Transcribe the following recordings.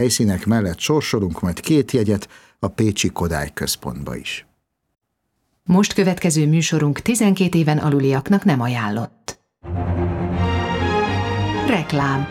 helyszínek mellett sorsolunk majd 2 jegyet a Pécsi Kodály Központba is. Most következő műsorunk 12 éven aluliaknak nem ajánlott. Reklám.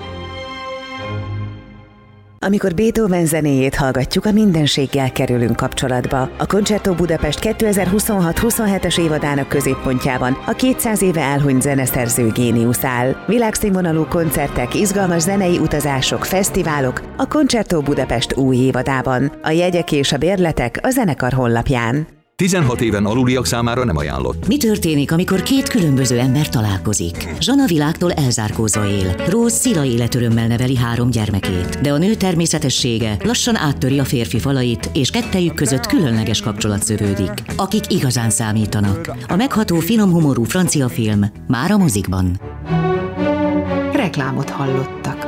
Amikor Beethoven zenéjét hallgatjuk, a mindenséggel kerülünk kapcsolatba. A Concerto Budapest 2026-27-es évadának középpontjában a 200 éve elhunyt zeneszerző géniusz áll. Világszínvonalú koncertek, izgalmas zenei utazások, fesztiválok a Concerto Budapest új évadában. A jegyek és a bérletek a zenekar honlapján. 16 éven aluliak számára nem ajánlott. Mi történik, amikor 2 különböző ember találkozik? Zsana világtól elzárkózva él. Rose szila életörömmel neveli 3 gyermekét, de a nő természetessége lassan áttöri a férfi falait, és kettejük között különleges kapcsolat szövődik. Akik igazán számítanak. A megható, finom humorú francia film már a mozikban. Reklámot hallottak.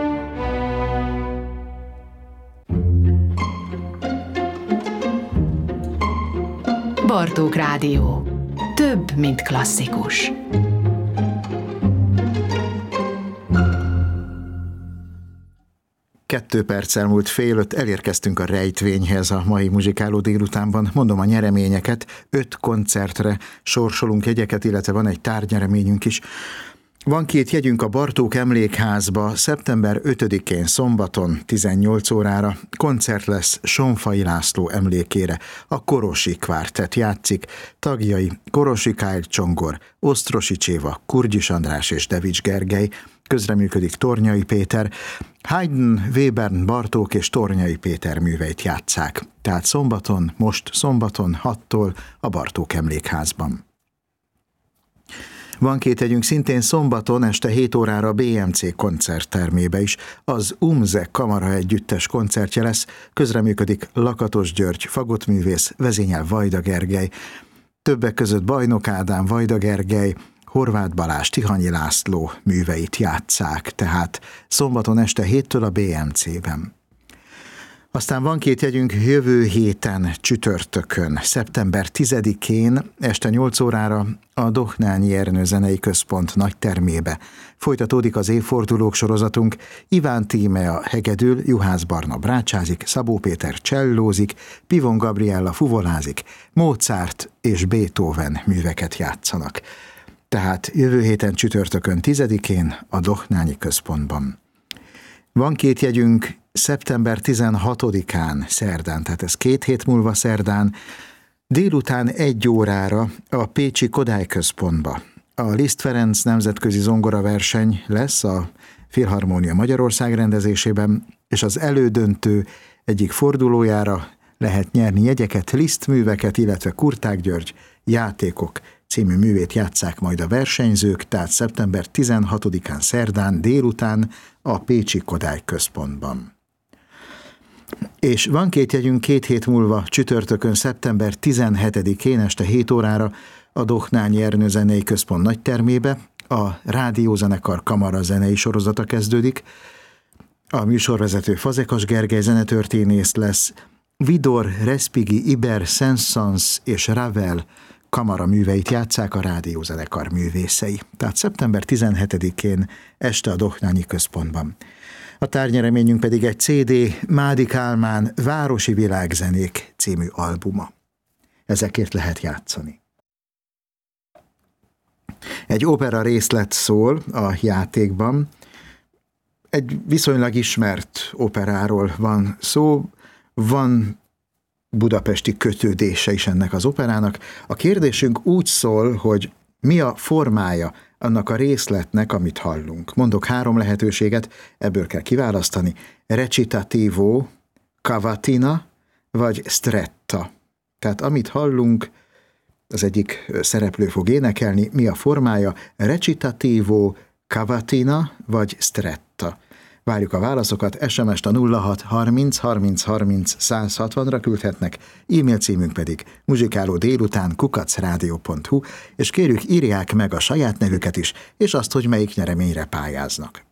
Bartók Rádió. Több, mint klasszikus. Kettő perccel múlt 4:30 elérkeztünk a rejtvényhez a mai muzsikáló délutánban. Mondom a nyereményeket, 5 koncertre sorsolunk jegyeket, illetve van egy tárgynyereményünk is. Van 2 jegyünk a Bartók Emlékházba, szeptember 5-én szombaton 18 órára koncert lesz Sonfai László emlékére. A Korosi Kvártett játszik, tagjai Korosi Kyle Csongor, Osztrosi Cséva, Kurgyis András és Devics Gergely, közreműködik Tornyai Péter, Haydn, Webern, Bartók és Tornyai Péter műveit játsszák. Tehát most szombaton 6-tól a Bartók Emlékházban. Van 2 jegyünk szintén szombaton este 7 órára a BMC koncerttermébe is. Az UMZE Kamara Együttes koncertje lesz, közreműködik Lakatos György, fagottművész, vezényel Vajda Gergely. Többek között Bajnok Ádám, Vajda Gergely, Horváth Balázs, Tihanyi László műveit játsszák, tehát szombaton este 7-től a BMC-ben. Aztán van 2 jegyünk jövő héten, csütörtökön, szeptember 10-én, este 8 órára a Dohnányi Ernő Zenei Központ nagytermébe. Folytatódik az évfordulók sorozatunk, Iván Tímea hegedül, Juhász Barna brácsázik, Szabó Péter csellózik, Pivon Gabriella fuvolázik, Mozart és Beethoven műveket játszanak. Tehát jövő héten csütörtökön 10-én a Dohnányi Központban. Van 2 jegyünk szeptember 16-án szerdán, tehát ez 2 hét múlva szerdán, délután 1 órára a Pécsi Kodály Központba. A Liszt Ferenc nemzetközi zongoraverseny lesz a Filharmónia Magyarország rendezésében, és az elődöntő egyik fordulójára lehet nyerni jegyeket, Liszt műveket, illetve Kurták György Játékok című művét játsszák majd a versenyzők, tehát szeptember 16-án szerdán délután a Pécsi Kodály Központban. És van 2 jegyünk 2 hét múlva csütörtökön szeptember 17-én este 7 órára a Dohnányi Ernő Zenei Központ nagytermébe. A Rádiózenekar Kamara zenei sorozata kezdődik. A műsorvezető Fazekas Gergely zenetörténész lesz, Vidor, Respighi, Iber, Saint-Saëns és Ravel kamara műveit játsszák a Rádiózenekar művészei. Tehát szeptember 17-én este a Dohnányi Központban. A tárgynyereményünk pedig egy CD, Mádi Kálmán Városi Világzenék című albuma. Ezekért lehet játszani. Egy opera részlet szól a játékban. Egy viszonylag ismert operáról van szó, van budapesti kötődése is ennek az operának. A kérdésünk úgy szól, hogy mi a formája annak a részletnek, amit hallunk. Mondok 3 lehetőséget, ebből kell kiválasztani. Recitativo, cavatina vagy stretta. Tehát amit hallunk, az egyik szereplő fog énekelni, mi a formája, recitativo, cavatina vagy stretta. Várjuk a válaszokat, SMS-t a 06 30 30 30 160-ra küldhetnek, e-mail címünk pedig muzsikálódélután@radio.hu, és kérjük, írják meg a saját nevüket is, és azt, hogy melyik nyereményre pályáznak.